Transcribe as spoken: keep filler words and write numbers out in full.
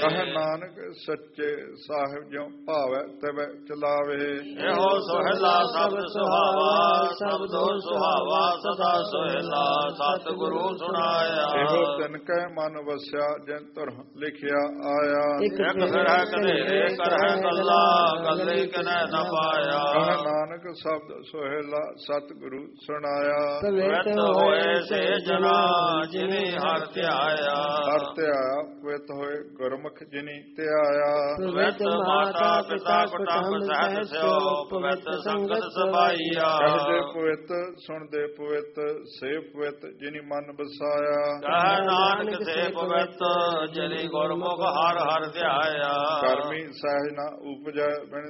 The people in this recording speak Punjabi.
ਕਹੈ ਨਾਨਕ ਸੱਚੇ ਸਾਹਿਬ ਜਿਉ ਭਾਵੈ ਤਵੈ ਚਲਾਵੇ। ਇਹੋ ਸੁਹੇਲਾ ਸਬਦ ਸੁਹਾਵਾ ਸਬਦੋ ਸੁਹਾਵਾ ਸਦਾ ਸੁਹੇਲਾ ਸਤਿਗੁਰੂ ਸੁਣਾਇਆ। ਇਹੋ ਤਿਨ ਕੈ ਮਨ ਵਸਿਆ ਜਿਨ ਤੁਰ ਲਿਖਿਆ ਆਇਆ। ਇੱਕ ਫਿਰੈ ਕਨੇਰੇ ਕਰਹਿ ਗੱਲਾ ਗੱਲੇ ਕਿਨੈ ਨ ਪਾਇਆ। ਕਹੈ ਨਾਨਕ ਸ਼ਬਦ ਸੁਹੇਲਾ ਸਤਿਗੁਰੂ ਸੁਣਾਇਆ। ਪਵਿੱਤ ਹੋਏ ਸੇ ਜਨਾ ਜਿਨੀ ਹਰਿ ਧਿਆਇਆ। ਹਰਿ ਧਿਆਇਆ ਪਵਿੱਤ ਹੋਏ ਗੁਰਮੁਖ ਜਿਨੀ ਧਿਆਇਆ। ਪਵਿੱਤ ਮਾਤਾ ਪਿਤਾ ਕੁਟੰਬ ਸਹਿ ਸਿਓ ਪਵਿੱਤ ਸੰਗਤ ਸਭਾਈਆ। ਕਹਦੇ ਪਵਿੱਤ ਸੁਣਦੇ ਪਵਿੱਤ ਸੇ ਪਵਿੱਤ ਜਿਨੀ ਮਨ ਵਸਾਇਆ। ਕਹੈ ਨਾਨਕ ਸੇ ਪਵਿੱਤ ਜਿਨੀ ਗੁਰਮੁਖ ਹਰਿ ਹਰਿ ਧਿਆਇਆ। ਕਰਮੀ ਸਹਿਜ ਨਾ ਉਪਜੈ ਬਿਨ